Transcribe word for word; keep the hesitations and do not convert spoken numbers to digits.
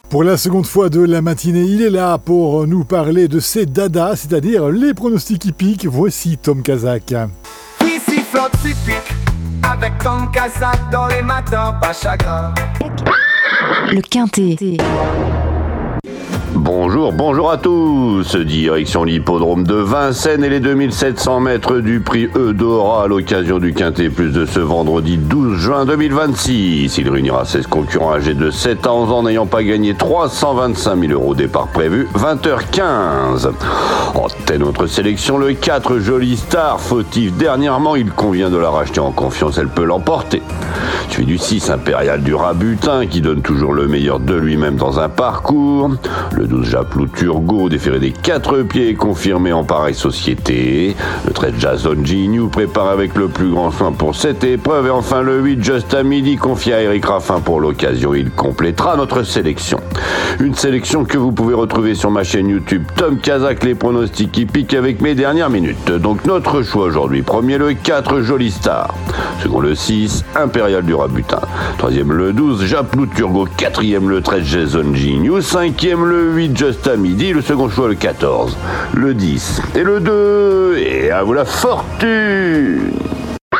Pour la seconde fois de la matinée, il est là pour nous parler de ses dadas, c'est-à-dire les pronostics hippiques. Voici Tom Kazak. Ici flotte typique, avec Tom Kazak dans les matins, pas chagrin. Le Quintet. Bonjour, bonjour à tous. Direction l'hippodrome de Vincennes et les deux mille sept cents mètres du prix Eudora à l'occasion du Quintet Plus de ce vendredi douze juin deux mille vingt-six. Il réunira seize concurrents âgés de sept à onze ans n'ayant pas gagné trois cent vingt-cinq mille euros. Départ prévu vingt heures quinze. En tête notre sélection, le quatre Jolie Star. Fautif dernièrement, il convient de la racheter en confiance, elle peut l'emporter. Suivi du six Impérial du Rabutin qui donne toujours le meilleur de lui-même dans un parcours. Le douze Japlou Turgot, déféré des quatre pieds, confirmé en pareille société. Le treize Jason Gignoux, préparé avec le plus grand soin pour cette épreuve. Et enfin le huit Just à Midi, confié à Eric Raffin pour l'occasion. Il complétera notre sélection. Une sélection que vous pouvez retrouver sur ma chaîne YouTube Tom Kazak, les pronostics hippiques avec mes dernières minutes. Donc notre choix aujourd'hui, premier le quatre Jolie Star. Second le six Impérial du Rabutin. Troisième le douze Japlou Turgot. Quatrième le treize Jason Gignoux. Cinquième le huit Just à Midi. Le second choix le quatorze, le dix et le deux. Et à vous la fortune!